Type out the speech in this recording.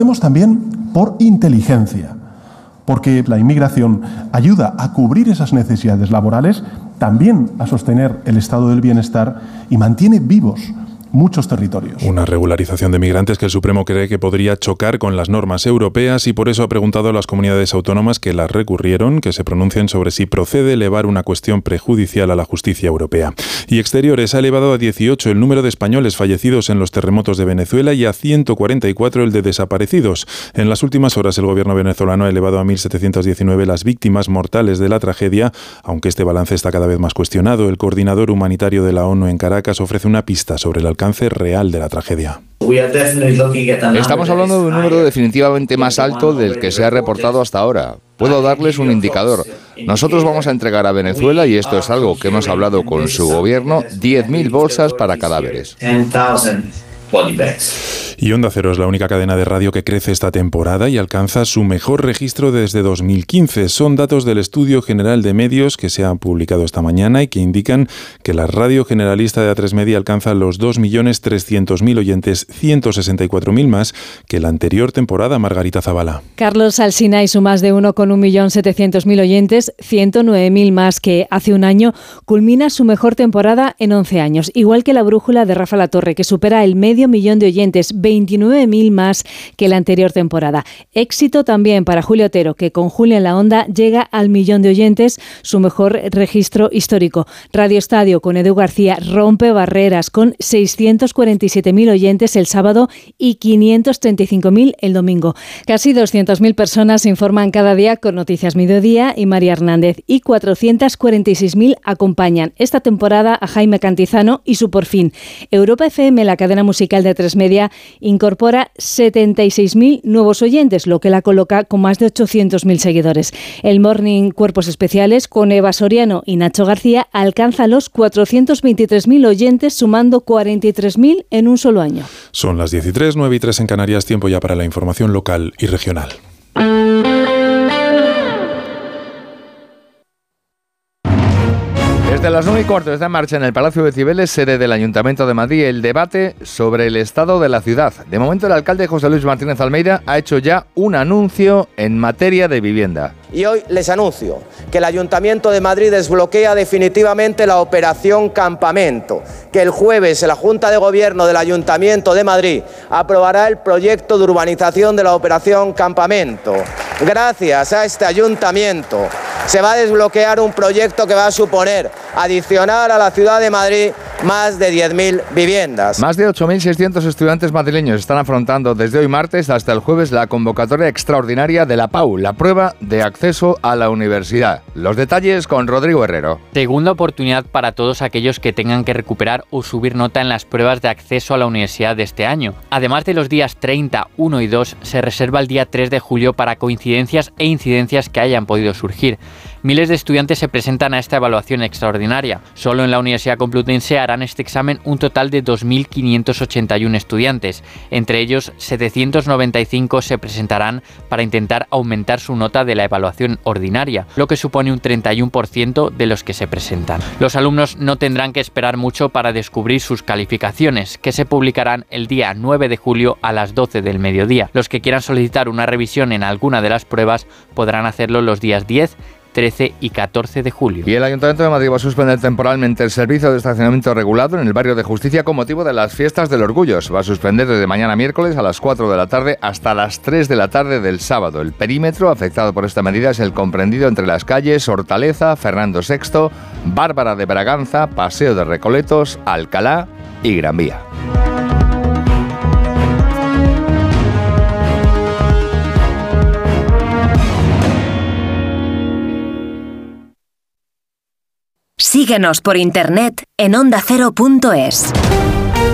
Hacemos también por inteligencia, porque la inmigración ayuda a cubrir esas necesidades laborales, también a sostener el estado del bienestar y mantiene vivos muchos territorios. Una regularización de migrantes que el Supremo cree que podría chocar con las normas europeas y por eso ha preguntado a las comunidades autónomas que las recurrieron que se pronuncien sobre si procede elevar una cuestión prejudicial a la justicia europea. Y Exteriores ha elevado a 18 el número de españoles fallecidos en los terremotos de Venezuela y a 144 el de desaparecidos. En las últimas horas el gobierno venezolano ha elevado a 1.719 las víctimas mortales de la tragedia, aunque este balance está cada vez más cuestionado. El coordinador humanitario de la ONU en Caracas ofrece una pista sobre el alcance real de la tragedia. Estamos hablando de un número definitivamente más alto del que se ha reportado hasta ahora. Puedo darles un indicador. Nosotros vamos a entregar a Venezuela, y esto es algo que hemos hablado con su gobierno, 10.000 bolsas para cadáveres. Y Onda Cero es la única cadena de radio que crece esta temporada y alcanza su mejor registro desde 2015. Son datos del Estudio General de Medios que se han publicado esta mañana y que indican que la radio generalista de A3 Media alcanza los 2.300.000 oyentes, 164.000 más que la anterior temporada. Margarita Zavala. Carlos Alsina y su más de 1,1.700.000 oyentes, 109.000 más que hace un año, culmina su mejor temporada en 11 años, igual que La Brújula de Rafa Latorre, que supera el 500.000 de oyentes, 29.000 más que la anterior temporada. Éxito también para Julio Otero, que con Julia en la Onda llega al 1.000.000 de oyentes, su mejor registro histórico. Radio Estadio con Edu García rompe barreras con 647.000 oyentes el sábado y 535.000 el domingo. Casi 200.000 personas se informan cada día con Noticias Mediodía y María Hernández, y 446.000 acompañan esta temporada a Jaime Cantizano y su Por Fin. Europa FM, la cadena musical de A3 Media, incorpora 76.000 nuevos oyentes, lo que la coloca con más de 800.000 seguidores. El Morning Cuerpos Especiales con Eva Soriano y Nacho García alcanza los 423.000 oyentes, sumando 43.000 en un solo año. Son las 13, 9:03 en Canarias, tiempo ya para la información local y regional. Desde las 9:15 está en marcha en el Palacio de Cibeles, sede del Ayuntamiento de Madrid, el debate sobre el estado de la ciudad. De momento, el alcalde José Luis Martínez Almeida ha hecho ya un anuncio en materia de vivienda. Y hoy les anuncio que el Ayuntamiento de Madrid desbloquea definitivamente la operación Campamento, que el jueves en la Junta de Gobierno del Ayuntamiento de Madrid aprobará el proyecto de urbanización de la operación Campamento. Gracias a este Ayuntamiento se va a desbloquear un proyecto que va a suponer adicionar a la ciudad de Madrid más de 10.000 viviendas. Más de 8.600 estudiantes madrileños están afrontando desde hoy martes hasta el jueves la convocatoria extraordinaria de la PAU, la prueba de acceso a la universidad. Los detalles con Rodrigo Herrero. Segunda oportunidad para todos aquellos que tengan que recuperar o subir nota en las pruebas de acceso a la universidad de este año. Además de los días 30, 1 y 2, se reserva el día 3 de julio para coincidencias e incidencias que hayan podido surgir. Miles de estudiantes se presentan a esta evaluación extraordinaria. Solo en la Universidad Complutense harán este examen un total de 2.581 estudiantes. Entre ellos, 795 se presentarán para intentar aumentar su nota de la evaluación ordinaria, lo que supone un 31% de los que se presentan. Los alumnos no tendrán que esperar mucho para descubrir sus calificaciones, que se publicarán el día 9 de julio a las 12 del mediodía. Los que quieran solicitar una revisión en alguna de las pruebas podrán hacerlo los días 10, 13 y 14 de julio. Y el Ayuntamiento de Madrid va a suspender temporalmente el servicio de estacionamiento regulado en el barrio de Justicia con motivo de las fiestas del Orgullo. Va a suspender desde mañana miércoles a las 4 de la tarde hasta las 3 de la tarde del sábado. El perímetro afectado por esta medida es el comprendido entre las calles Hortaleza, Fernando VI, Bárbara de Braganza, Paseo de Recoletos, Alcalá y Gran Vía. Síguenos por internet en ondacero.es.